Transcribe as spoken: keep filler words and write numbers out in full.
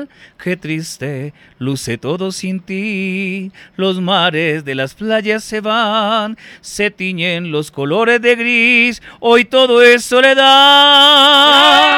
Qué triste luce todo sin ti. Los mares de las playas se van, se tiñen los colores de gris. Hoy todo es soledad.